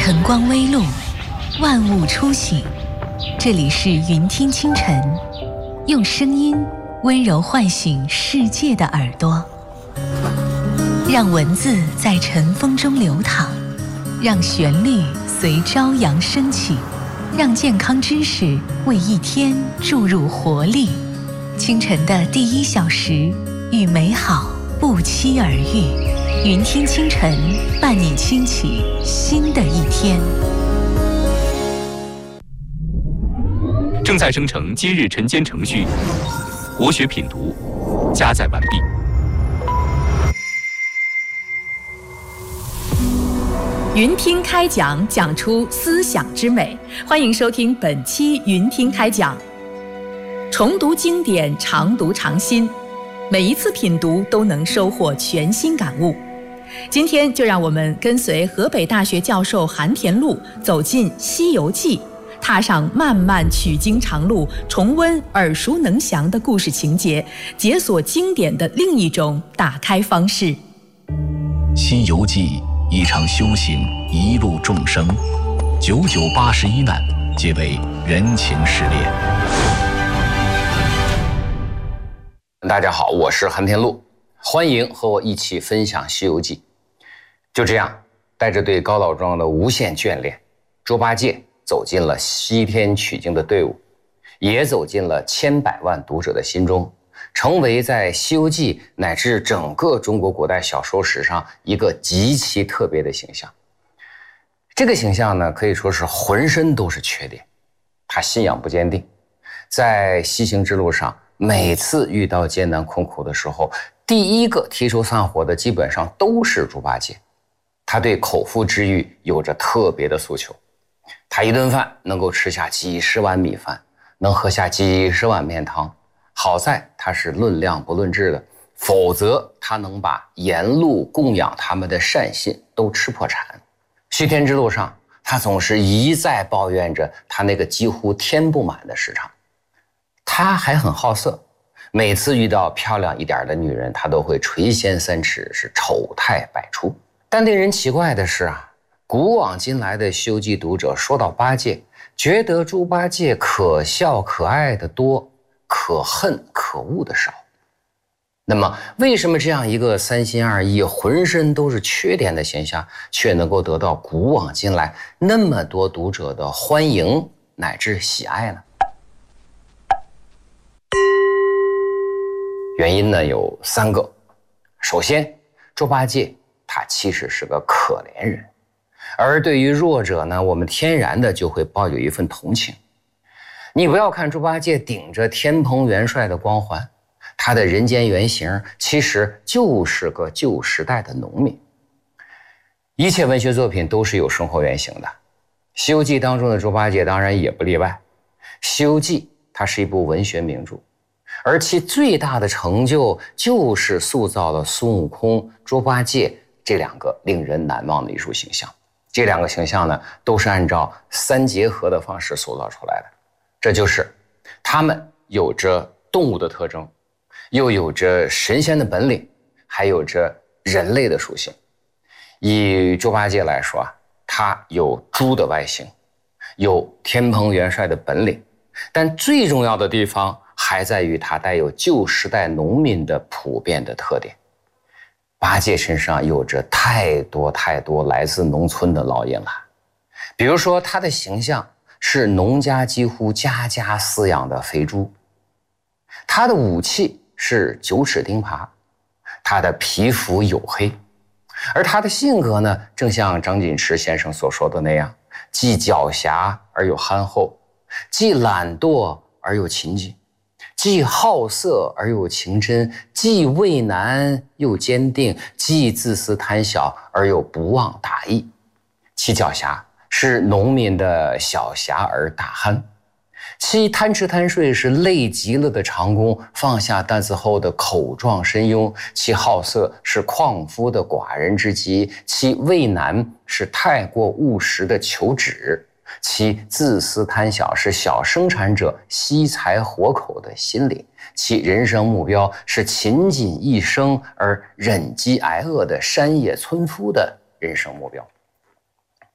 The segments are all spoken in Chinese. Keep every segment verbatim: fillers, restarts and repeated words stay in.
晨光微露，万物初醒。这里是云听清晨，用声音温柔唤醒世界的耳朵，让文字在晨风中流淌，让旋律随朝阳升起，让健康知识为一天注入活力。清晨的第一小时，与美好不期而遇。云听清晨，伴你轻启新的一天。 正在生成今日晨间程序，国学品读加载完毕。 云听开讲，讲出思想之美。欢迎收听本期云听开讲。重读经典，常读常新，每一次品读都能收获全新感悟。今天就让我们跟随河北大学教授韩田禄走进《西游记》，踏上漫漫取经长路，重温耳熟能详的故事情节，解锁经典的另一种打开方式。《 西游记》一场修行，一路众生，九九八十一难，皆为人情试炼。 大家好，我是韩田禄，欢迎和我一起分享《西游记》。就这样，带着对高老庄的无限眷恋，猪八戒走进了西天取经的队伍，也走进了千百万读者的心中，成为在《西游记》乃至整个中国古代小说史上一个极其特别的形象。这个形象呢，可以说是浑身都是缺点。他信仰不坚定，在西行之路上，每次遇到艰难困苦的时候，第一个提出散伙的基本上都是猪八戒。他对口腹之欲有着特别的诉求，他一顿饭能够吃下几十碗米饭，能喝下几十碗面汤。好在他是论量不论质的，否则他能把沿路供养他们的善信都吃破产。西天之路上，他总是一再抱怨着他那个几乎填不满的市场。他还很好色，每次遇到漂亮一点的女人，他都会垂涎三尺，是丑态百出。但令人奇怪的是啊，古往今来的《西游记》读者说到八戒，觉得猪八戒可笑可爱的多，可恨可恶的少。那么为什么这样一个三心二意、浑身都是缺点的形象，却能够得到古往今来那么多读者的欢迎乃至喜爱呢？原因呢有三个。首先，猪八戒他其实是个可怜人，而对于弱者呢，我们天然的就会抱有一份同情。你不要看猪八戒顶着天蓬元帅的光环，他的人间原型其实就是个旧时代的农民。一切文学作品都是有生活原型的，《西游记》当中的猪八戒当然也不例外。《西游记》它是一部文学名著，而其最大的成就就是塑造了孙悟空、猪八戒这两个令人难忘的艺术形象。这两个形象呢，都是按照三结合的方式塑造出来的。这就是他们有着动物的特征，又有着神仙的本领，还有着人类的属性。以猪八戒来说啊，他有猪的外形，有天蓬元帅的本领，但最重要的地方还在于他带有旧时代农民的普遍的特点。八戒身上有着太多太多来自农村的烙印了，比如说他的形象是农家几乎家家饲养的肥猪，他的武器是九齿钉耙，他的皮肤黝黑，而他的性格呢，正像张锦池先生所说的那样，既狡黠而又憨厚，既懒惰而又勤谨，既好色而又情真，既畏难又坚定，既自私贪小而又不忘大义。其狡黠是农民的小侠而大憨，其贪吃贪睡是累极了的长工放下担子后的口壮身庸，其好色是旷夫的寡人之极，其畏难是太过务实的求止，其自私贪小是小生产者惜财活口的心理，其人生目标是勤谨一生而忍饥挨饿的山野村夫的人生目标。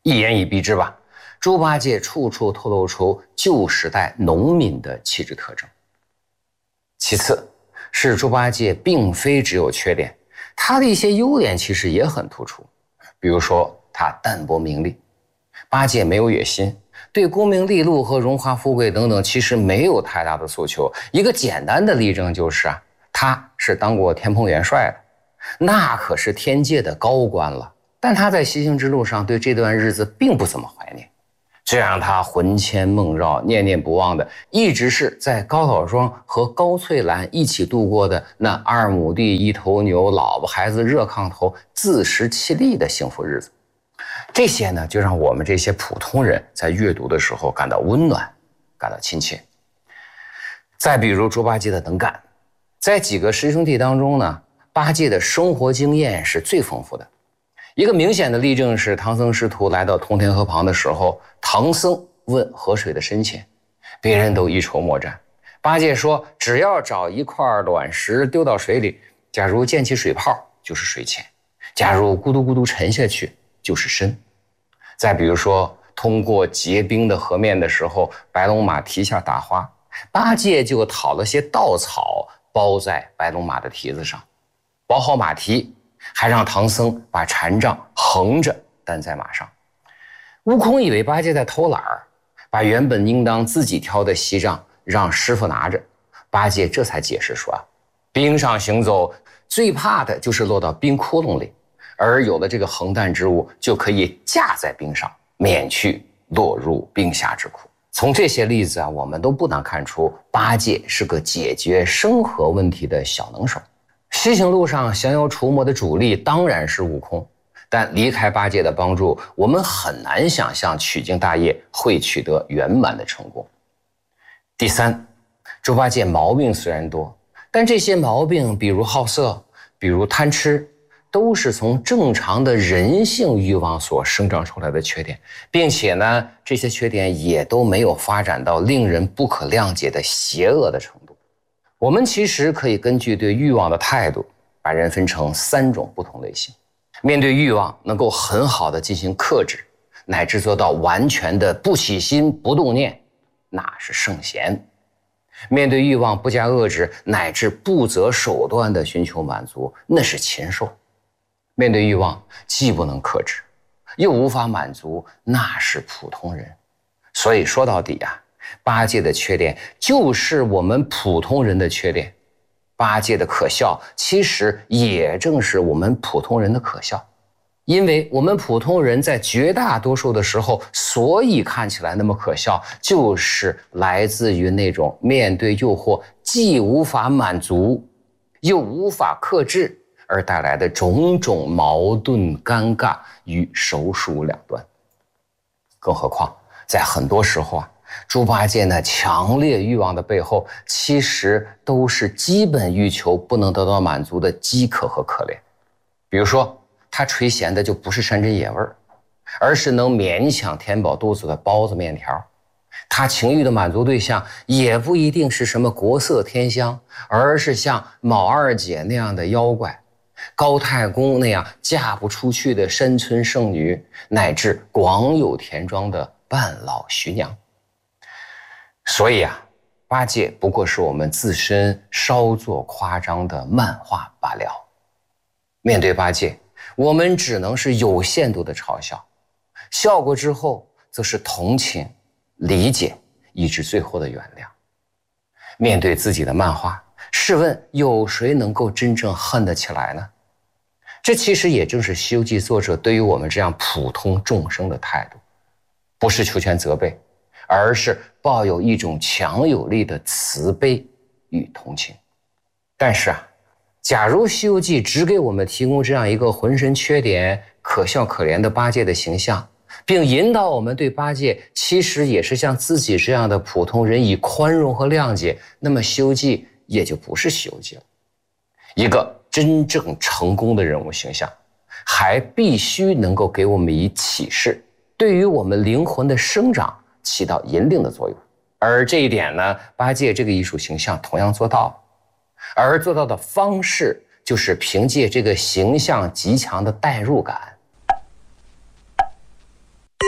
一言以蔽之吧，猪八戒处处透露出旧时代农民的气质特征。其次是猪八戒并非只有缺点，他的一些优点其实也很突出。比如说他淡泊名利，八戒没有野心，对功名利禄和荣华富贵等等其实没有太大的诉求。一个简单的例证就是啊，他是当过天蓬元帅的，那可是天界的高官了，但他在西行之路上对这段日子并不怎么怀念，这让他魂牵梦绕，念念不忘的一直是在高老庄和高翠兰一起度过的那二亩地一头牛，老婆孩子热炕头，自食其力的幸福日子。这些呢，就让我们这些普通人在阅读的时候感到温暖，感到亲切。再比如猪八戒的能干，在几个师兄弟当中呢，八戒的生活经验是最丰富的。一个明显的例证是唐僧师徒来到通天河旁的时候，唐僧问河水的深浅，别人都一筹莫展。八戒说，只要找一块卵石丢到水里，假如溅起水泡就是水浅，假如咕嘟咕嘟沉下去就是深。再比如说，通过结冰的河面的时候，白龙马蹄下打滑，八戒就讨了些稻草包在白龙马的蹄子上，包好马蹄，还让唐僧把禅杖横着担在马上。悟空以为八戒在偷懒儿，把原本应当自己挑的锡杖让师傅拿着。八戒这才解释说啊，冰上行走最怕的就是落到冰窟窿里，而有了这个横担之物，就可以架在冰上，免去落入冰下之苦。从这些例子啊，我们都不难看出八戒是个解决生活问题的小能手。西行路上降妖除魔的主力当然是悟空，但离开八戒的帮助，我们很难想象取经大业会取得圆满的成功。第三，猪八戒毛病虽然多，但这些毛病比如好色，比如贪吃，都是从正常的人性欲望所生长出来的缺点，并且呢，这些缺点也都没有发展到令人不可谅解的邪恶的程度。我们其实可以根据对欲望的态度，把人分成三种不同类型。面对欲望，能够很好的进行克制，乃至做到完全的不起心不动念，那是圣贤。面对欲望不加遏制，乃至不择手段的寻求满足，那是禽兽。面对欲望既不能克制，又无法满足，那是普通人。所以说到底啊，八戒的缺点就是我们普通人的缺点，八戒的可笑其实也正是我们普通人的可笑。因为我们普通人在绝大多数的时候，所以看起来那么可笑，就是来自于那种面对诱惑既无法满足又无法克制而带来的种种矛盾尴尬与手鼠两端。更何况在很多时候啊，猪八戒那强烈欲望的背后，其实都是基本欲求不能得到满足的饥渴和可怜。比如说他垂涎的就不是山珍野味，而是能勉强填饱肚子的包子面条。他情欲的满足对象也不一定是什么国色天香，而是像卯二姐那样的妖怪，高太公那样嫁不出去的山村剩女，乃至广有田庄的半老徐娘。所以啊，八戒不过是我们自身稍作夸张的漫画罢了。面对八戒，我们只能是有限度的嘲笑，笑过之后则是同情、理解，以致最后的原谅。面对自己的漫画，试问有谁能够真正恨得起来呢？这其实也正是《西游记》作者对于我们这样普通众生的态度，不是求全责备，而是抱有一种强有力的慈悲与同情。但是啊，假如《西游记》只给我们提供这样一个浑身缺点、可笑可怜的八戒的形象，并引导我们对八戒其实也是像自己这样的普通人以宽容和谅解，那么《西游记》也就不是《西游记》了。一个真正成功的人物形象，还必须能够给我们以启示，对于我们灵魂的生长起到引领的作用。而这一点呢，八戒这个艺术形象同样做到了。而做到的方式，就是凭借这个形象极强的代入感。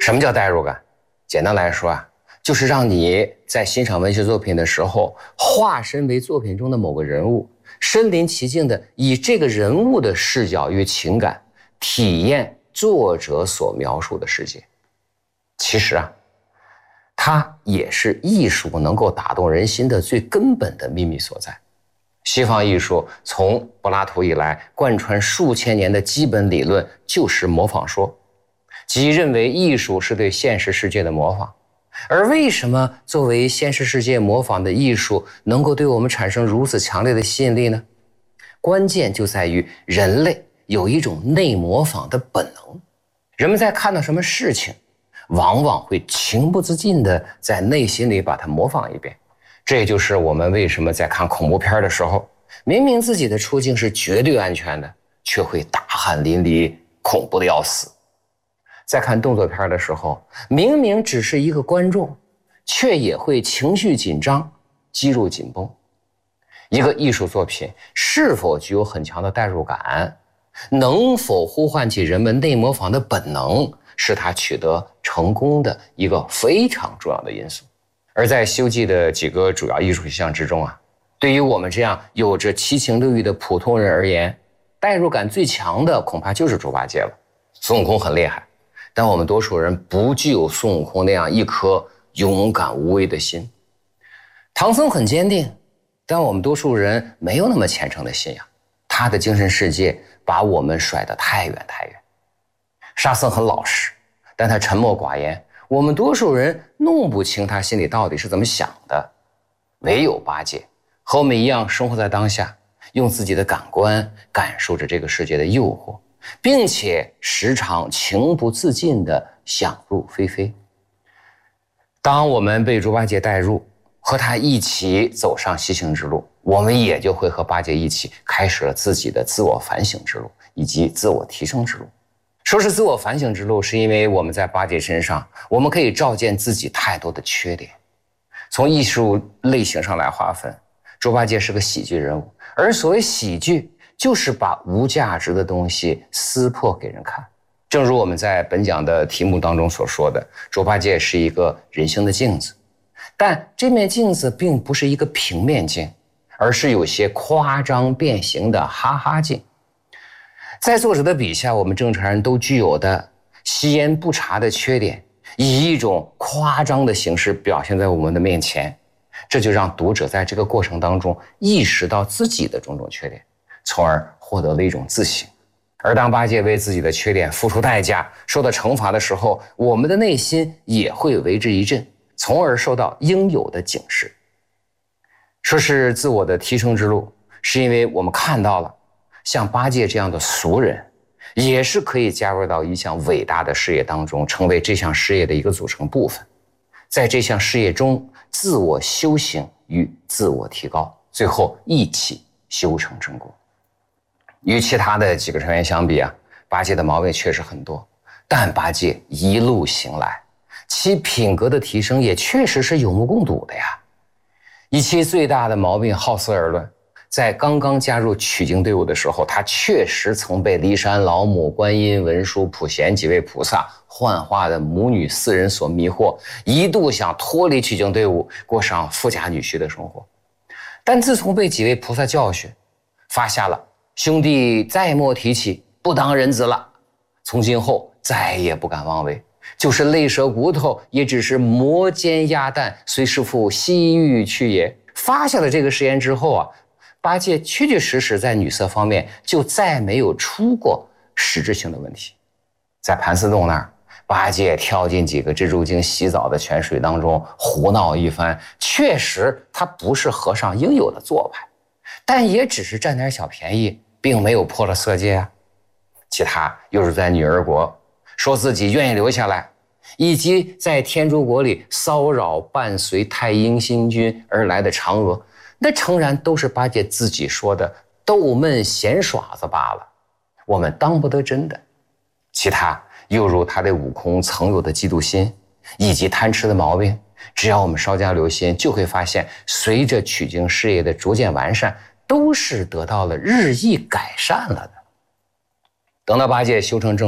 什么叫代入感？简单来说啊，就是让你在欣赏文学作品的时候，化身为作品中的某个人物，身临其境的以这个人物的视角与情感，体验作者所描述的世界。其实啊，它也是艺术能够打动人心的最根本的秘密所在。西方艺术从柏拉图以来贯穿数千年的基本理论就是模仿说，即认为艺术是对现实世界的模仿。而为什么作为现实世界模仿的艺术能够对我们产生如此强烈的吸引力呢？关键就在于人类有一种内模仿的本能。人们在看到什么事情，往往会情不自禁地在内心里把它模仿一遍。这也就是我们为什么在看恐怖片的时候，明明自己的处境是绝对安全的，却会大汗淋漓，恐怖的要死。在看动作片的时候，明明只是一个观众，却也会情绪紧张，肌肉紧绷。一个艺术作品是否具有很强的代入感，能否呼唤起人们内模仿的本能，是它取得成功的一个非常重要的因素。而在《西游记》的几个主要艺术形象之中啊，对于我们这样有着七情六欲的普通人而言，代入感最强的恐怕就是猪八戒了。孙悟空很厉害，但我们多数人不具有孙悟空那样一颗勇敢无畏的心。唐僧很坚定，但我们多数人没有那么虔诚的信仰，他的精神世界把我们甩得太远太远。沙僧很老实，但他沉默寡言，我们多数人弄不清他心里到底是怎么想的。唯有八戒和我们一样生活在当下，用自己的感官感受着这个世界的诱惑，并且时常情不自禁地想入非非。当我们被猪八戒带入，和他一起走上西行之路，我们也就会和八戒一起开始了自己的自我反省之路，以及自我提升之路。说是自我反省之路，是因为我们在八戒身上，我们可以照见自己太多的缺点。从艺术类型上来划分，猪八戒是个喜剧人物，而所谓喜剧，就是把无价值的东西撕破给人看。正如我们在本讲的题目当中所说的，猪八戒是一个人性的镜子，但这面镜子并不是一个平面镜，而是有些夸张变形的哈哈镜。在作者的笔下，我们正常人都具有的吸烟不查的缺点，以一种夸张的形式表现在我们的面前，这就让读者在这个过程当中意识到自己的种种缺点，从而获得了一种自省。而当八戒为自己的缺点付出代价，受到惩罚的时候，我们的内心也会为之一振，从而受到应有的警示。说是自我的提升之路，是因为我们看到了像八戒这样的俗人，也是可以加入到一项伟大的事业当中，成为这项事业的一个组成部分。在这项事业中，自我修行与自我提高，最后一起修成正果。与其他的几个成员相比啊，八戒的毛病确实很多，但八戒一路行来，其品格的提升也确实是有目共睹的呀。以其最大的毛病好色而论，在刚刚加入取经队伍的时候，他确实曾被骊山老母、观音、文殊、普贤几位菩萨幻化的母女四人所迷惑，一度想脱离取经队伍，过上富家女婿的生活。但自从被几位菩萨教训，发下了兄弟再莫提起，不当人子了，从今后再也不敢妄为，就是累折骨头，也只是磨尖鸭蛋，随师父西域去也。发下了这个誓言之后啊，八戒确确实实在女色方面就再没有出过实质性的问题。在盘丝洞那儿，八戒跳进几个蜘蛛精洗澡的泉水当中胡闹一番，确实他不是和尚应有的做派，但也只是占点小便宜，并没有破了色戒啊。其他又是在女儿国说自己愿意留下来，以及在天竺国里骚扰伴随太阴星君而来的嫦娥，那诚然都是八戒自己说的逗闷闲耍子罢了，我们当不得真的。其他又如他对悟空曾有的嫉妒心以及贪吃的毛病，只要我们稍加留心，就会发现随着取经事业的逐渐完善，都是得到了日益改善了的。等到八戒修成正果，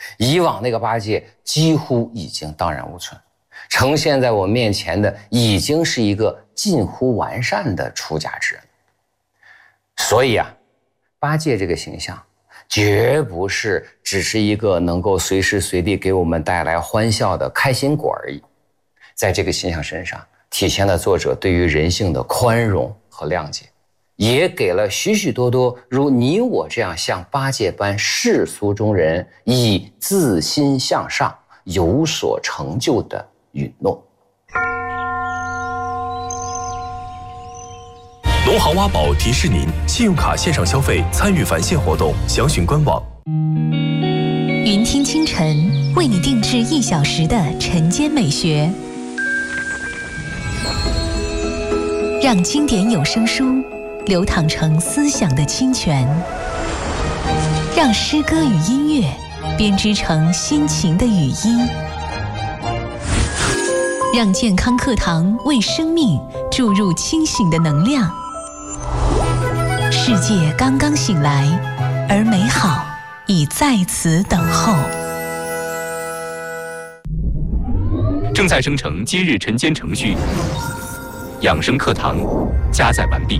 以往那个八戒几乎已经荡然无存，呈现在我面前的已经是一个近乎完善的出家之人。所以啊，八戒这个形象绝不是只是一个能够随时随地给我们带来欢笑的开心果而已，在这个形象身上体现了作者对于人性的宽容和谅解，也给了许许多多如你我这样像八戒般世俗中人以自心向上有所成就的允诺。 农行挖宝提示您：信用卡线上消费参与返现活动，详询官网。 云听清晨为你定制一小时的晨间美学，让经典有声书流淌成思想的清泉，让诗歌与音乐编织成心情的语音，让健康课堂为生命注入清醒的能量。世界刚刚醒来，而美好已在此等候。 正在生成今日晨间程序，养生课堂加载完毕。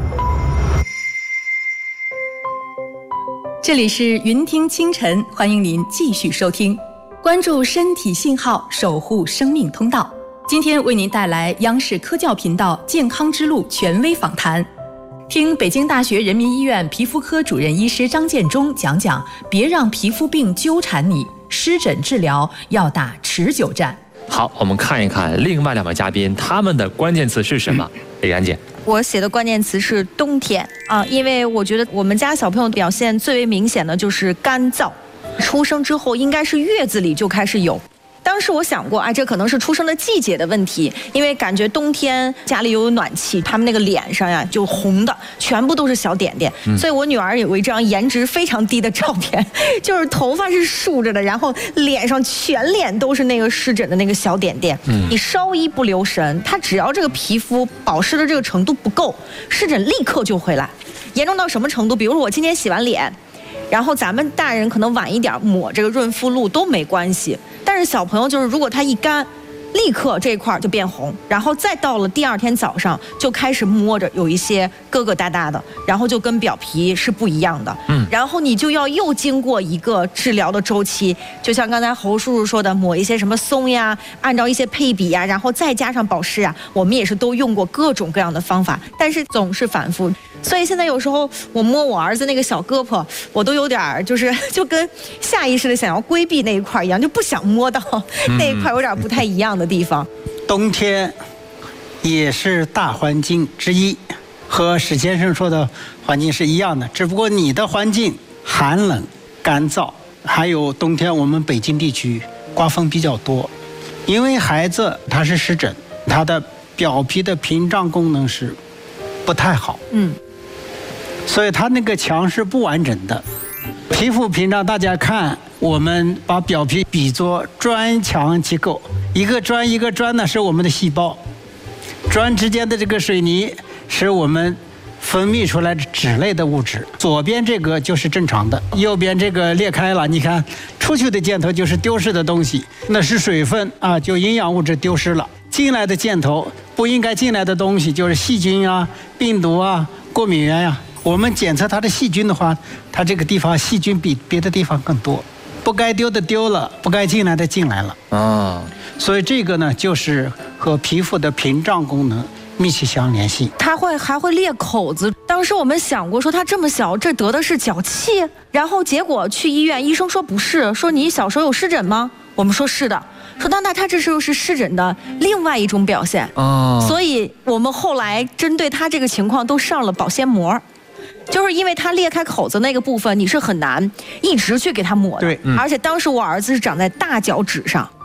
这里是云听清晨，欢迎您继续收听，关注身体信号，守护生命通道。今天为您带来央视科教频道健康之路权威访谈，听北京大学人民医院皮肤科主任医师张建中讲讲，别让皮肤病纠缠你，湿疹治疗要打持久战。 好，我们看一看另外两位嘉宾他们的关键词是什么。李然姐， 我写的关键词是冬天啊，因为我觉得我们家小朋友表现最为明显的就是干燥，出生之后应该是月子里就开始有。当时我想过，哎，这可能是出生的季节的问题，因为感觉冬天家里有暖气，他们那个脸上呀就红的，全部都是小点点。嗯、所以我女儿有一张颜值非常低的照片，就是头发是竖着的，然后脸上全脸都是那个湿疹的那个小点点。嗯、你稍一不留神，她只要这个皮肤保湿的这个程度不够，湿疹立刻就回来。严重到什么程度？比如说我今天洗完脸，然后咱们大人可能晚一点抹这个润肤露都没关系，但是小朋友就是如果他一干，立刻这一块就变红，然后再到了第二天早上就开始摸着有一些疙疙瘩瘩的，然后就跟表皮是不一样的。嗯，然后你就要又经过一个治疗的周期，就像刚才侯叔叔说的，抹一些什么松呀，按照一些配比呀，然后再加上保湿啊，我们也是都用过各种各样的方法，但是总是反复。所以现在有时候我摸我儿子那个小胳膊，我都有点就是就跟下意识的想要规避那一块一样，就不想摸到那一块有点不太一样的地方。 冬天也是大环境之一，和史先生说的环境是一样的，只不过你的环境寒冷干燥，还有冬天我们北京地区刮风比较多，因为孩子他是湿疹，他的表皮的屏障功能是不太好，嗯，所以他那个墙是不完整的。皮肤屏障，大家看，我们把表皮比作砖墙结构，一个砖一个砖呢是我们的细胞，砖之间的这个水泥是我们分泌出来的脂类的物质，左边这个就是正常的，右边这个裂开了，你看出去的箭头就是丢失的东西，那是水分啊，就营养物质丢失了。进来的箭头不应该进来的东西就是细菌啊、病毒啊、过敏源呀、啊。我们检测它的细菌的话，它这个地方细菌比别的地方更多，不该丢的丢了，不该进来的进来了啊。所以这个呢，就是和皮肤的屏障功能密切相联系。 它会还会裂口子。当时我们想过说它这么小，这得的是脚气，然后结果去医院，医生说不是，说你小时候有湿疹吗？我们说是的。说那那他这就是湿疹的另外一种表现哦，所以我们后来针对他这个情况都上了保鲜膜，就是因为他裂开口子那个部分你是很难一直去给他抹的，对，嗯、而且当时我儿子是长在大脚趾上，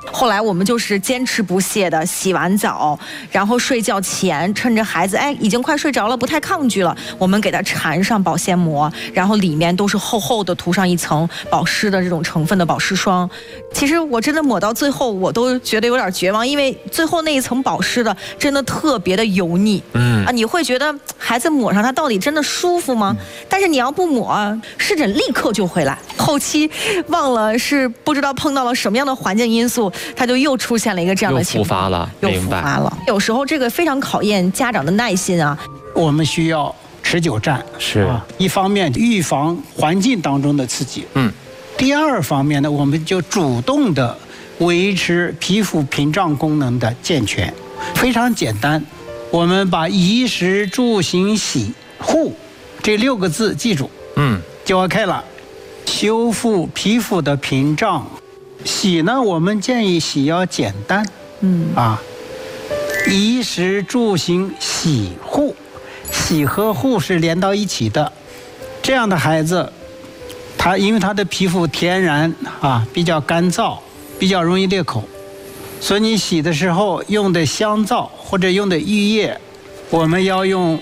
后来我们就是坚持不懈的洗完澡，然后睡觉前趁着孩子哎已经快睡着了，不太抗拒了，我们给他缠上保鲜膜，然后里面都是厚厚的涂上一层保湿的这种成分的保湿霜。其实我真的抹到最后，我都觉得有点绝望，因为最后那一层保湿的真的特别的油腻。嗯啊，你会觉得孩子抹上它到底真的舒服吗？嗯、但是你要不抹，湿疹立刻就会来。后期忘了是不知道碰到了什么样的环境因素，它就又出现了一个这样的情况， 又复发了， 又复发了。有时候这个非常考验家长的耐心啊。 我们需要持久战， 是啊， 一方面预防环境当中的刺激，嗯，第二方面呢，我们就主动的维持皮肤屏障功能的健全。非常简单，我们把衣食住行洗护这六个字记住，嗯，就 OK 了。修复皮肤的屏障，洗呢，我们建议洗要简单，嗯啊，衣食住行洗护，洗和护是连到一起的。这样的孩子，他因为他的皮肤天然啊比较干燥，比较容易裂口，所以你洗的时候用的香皂或者用的浴液，我们要用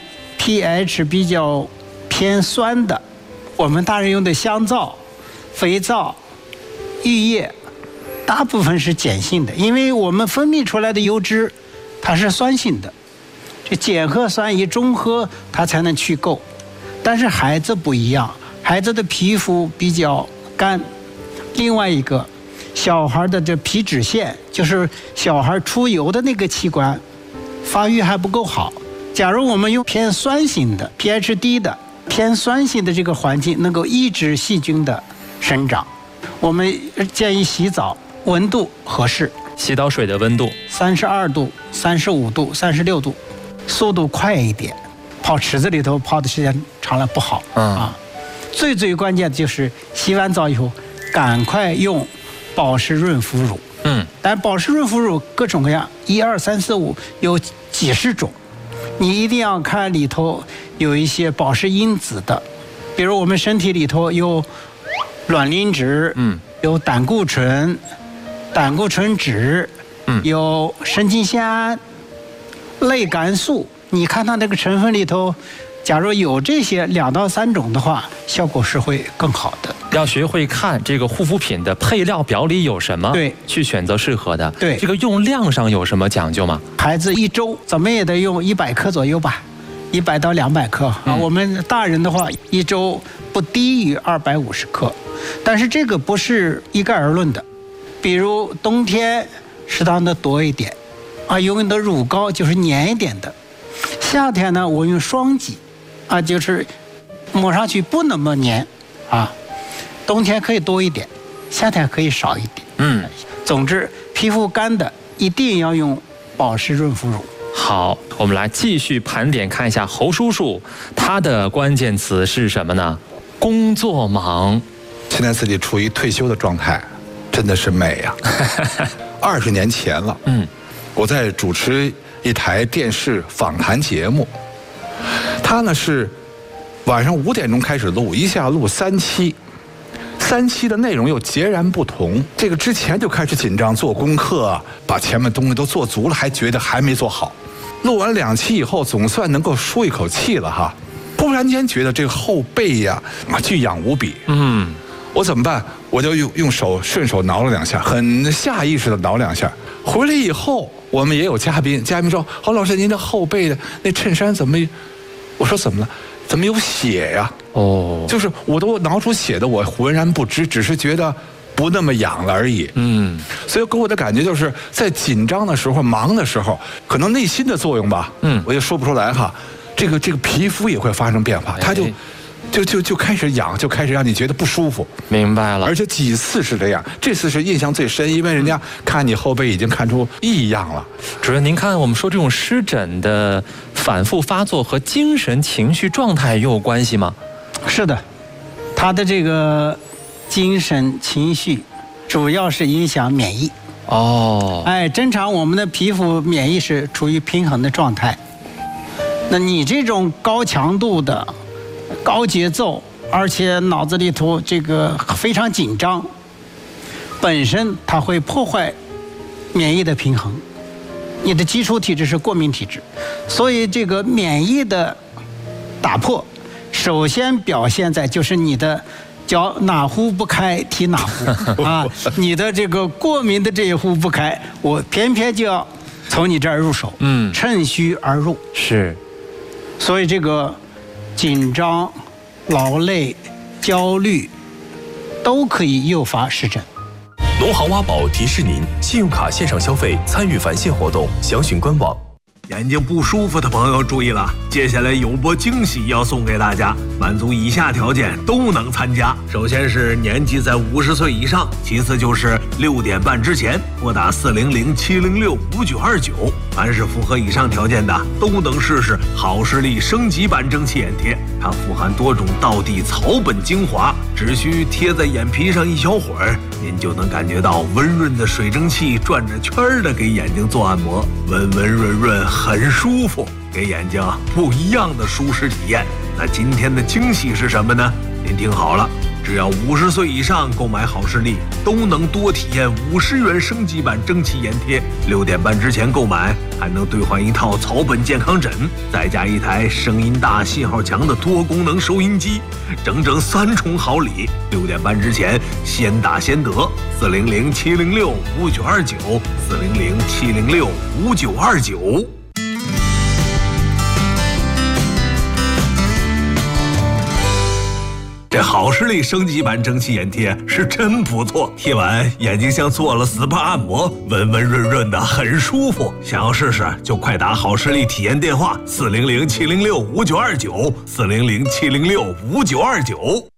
pH 比较偏酸的。我们大人用的香皂、肥皂、浴液，大部分是碱性的，因为我们分泌出来的油脂它是酸性的，这碱和酸一中和，它才能去垢。但是孩子不一样，孩子的皮肤比较干。另外一个，小孩的这皮脂腺，就是小孩出油的那个器官，发育还不够好。假如我们用偏酸性的 pH 低的偏酸性的这个环境，能够抑制细菌的生长。我们建议洗澡温度合适， 洗澡水的温度三十二度、三十五度、三十六度，速度快一点。泡池子里头泡的时间长了不好、嗯、啊。最最关键的就是洗完澡以后，赶快用保湿润肤乳。嗯，但保湿润肤乳各种各样，一二三四五有几十种，你一定要看里头有一些保湿因子的，比如我们身体里头有卵磷脂，嗯，有胆固醇、胆固醇酯，嗯，有神经酰胺、类肝素。你看它这个成分里头，假如有这些两到三种的话，效果是会更好的。 要学会看这个护肤品的配料表里有什么， 对， 去选择适合的。 对， 这个用量上有什么讲究吗？ 孩子一周怎么也得用一百克左右吧，一百到两百克、嗯、啊。我们大人的话，一周不低于二百五十克，但是这个不是一概而论的。比如冬天适当的多一点，啊，用的乳膏就是粘一点的。夏天呢，我用霜肌，啊，就是抹上去不那么粘，啊。冬天可以多一点，夏天可以少一点。嗯，总之皮肤干的一定要用保湿润肤乳。 好，我们来继续盘点看一下侯叔叔，他的关键词是什么呢？工作忙。 现在自己处于退休的状态，真的是美呀、啊！二十年前了，嗯，我在主持一台电视访谈节目，他呢是晚上五点钟开始录，一下录三期。三期的内容又截然不同，这个之前就开始紧张做功课，把前面东西都做足了，还觉得还没做好。录完两期以后，总算能够舒一口气了哈。突然间觉得这个后背呀啊巨痒无比，嗯，我怎么办？我就用用手顺手挠了两下，很下意识的挠两下。回来以后，我们也有嘉宾，嘉宾说：“侯老师，您这后背的那衬衫怎么？”我说：“怎么了？怎么有血呀？”哦，就是我都挠出血的，我浑然不知，只是觉得不那么痒了而已。嗯，所以给我的感觉就是在紧张的时候、忙的时候，可能内心的作用吧。嗯，我也说不出来哈。这个这个皮肤也会发生变化，它就就就就开始痒，就开始让你觉得不舒服。 明白了。 而且几次是这样，这次是印象最深，因为人家看你后背已经看出异样了。 主任，您看我们说这种湿疹的反复发作和精神情绪状态又有关系吗？ 是的，他的这个精神情绪主要是影响免疫。哦，哎，正常我们的皮肤免疫是处于平衡的状态。那你这种高强度的、高节奏，而且脑子里头这个非常紧张，本身它会破坏免疫的平衡。你的基础体质是过敏体质，所以这个免疫的打破，首先表现在就是你的脚哪壶不开提哪壶啊，你的这个过敏的这一壶不开，我偏偏就要从你这儿入手，嗯，趁虚而入。 是， 所以这个紧张、劳累、焦虑都可以诱发湿疹。 农行挖宝提示您：信用卡线上消费参与返现活动，详询官网。 眼睛不舒服的朋友注意了，接下来有波惊喜要送给大家，满足以下条件都能参加。首先是年纪在五十岁以上，其次就是六点半之前拨打四零零七零六五九二九。凡是符合以上条件的，都能试试好视力升级版蒸汽眼贴。它富含多种道地草本精华，只需贴在眼皮上一小会儿，您就能感觉到温润的水蒸气转着圈儿的给眼睛做按摩，温温润润。很舒服，给眼睛不一样的舒适体验。那今天的惊喜是什么呢？您听好了，只要五十岁以上购买好视力，都能多体验五十元升级版蒸汽眼贴。六点半之前购买，还能兑换一套草本健康枕，再加一台声音大、信号强的多功能收音机，整整三重好礼。六点半之前先打先得，四零零七零六五九二九，四零零七零六五九二九。这好视力升级版蒸汽眼贴是真不错，贴完眼睛像做了 S P A 按摩，温温润润的，很舒服。想要试试就快打好视力体验电话四零零七零六五九二九，四零零七零六五九二九。